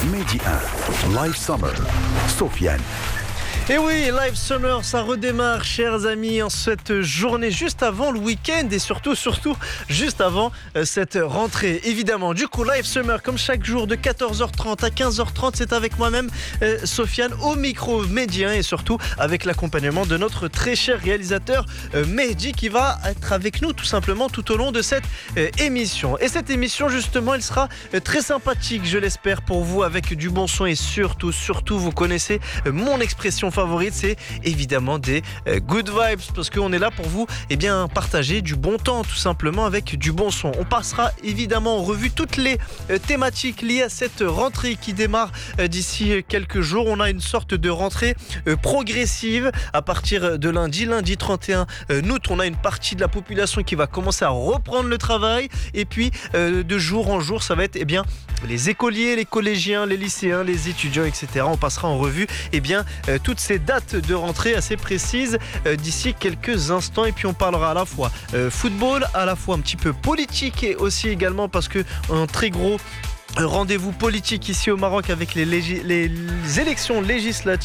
Mehdi 1, Live Summer, Sofiane. Et oui, Live Summer, ça redémarre, chers amis, en cette journée juste avant le week-end et surtout juste avant cette rentrée. Évidemment, du coup, Live Summer, comme chaque jour de 14h30 à 15h30, c'est avec moi-même, Sofiane, au micro Mehdi 1 et surtout avec l'accompagnement de notre très cher réalisateur Mehdi qui va être avec nous tout simplement tout au long de cette émission. Et cette émission, justement, elle sera très sympathique, je l'espère, pour vous, avec du bon son et surtout, vous connaissez mon expression favorite, c'est évidemment des good vibes, parce qu'on est là pour vous partager du bon temps tout simplement avec du bon son. On passera évidemment en revue toutes les thématiques liées à cette rentrée qui démarre d'ici quelques jours. On a une sorte de rentrée progressive à partir de lundi 31 août. On a une partie de la population qui va commencer à reprendre le travail et puis de jour en jour ça va être les écoliers, les collégiens, les lycéens, les étudiants, etc. On passera en revue toutes ces dates de rentrée assez précises d'ici quelques instants, et puis on parlera à la fois football, à la fois un petit peu politique et aussi également parce que un très gros rendez-vous politique ici au Maroc avec les élections législatives.